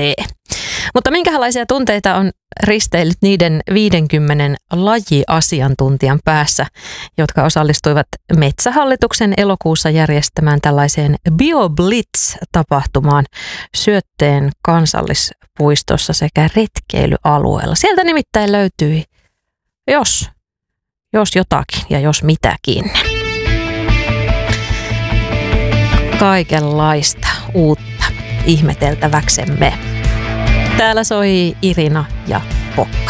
tee. Mutta minkälaisia tunteita on risteillyt niiden 50 lajiasiantuntijan päässä, jotka osallistuivat Metsähallituksen elokuussa järjestämään tällaiseen BioBlitz-tapahtumaan Syötteen kansallispuistossa sekä retkeilyalueella. Sieltä nimittäin löytyi jos jotakin ja jos mitäkin. Kaikenlaista uutta ihmeteltäväksemme. Täällä soi Irina ja Pokka.